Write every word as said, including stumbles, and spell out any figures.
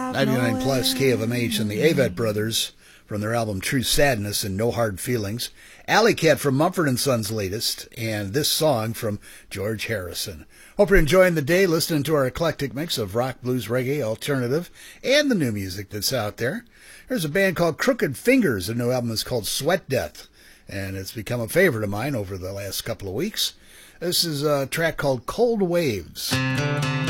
ninety-nine plus K of M H and the Avett Brothers from their album True Sadness and No Hard Feelings. Alley Cat from Mumford and Sons' latest, and this song from George Harrison. Hope you're enjoying the day listening to our eclectic mix of rock, blues, reggae, alternative, and the new music that's out there. There's a band called Crooked Fingers. The new album is called Sweat Death, and it's become a favorite of mine over the last couple of weeks. This is a track called Cold Waves.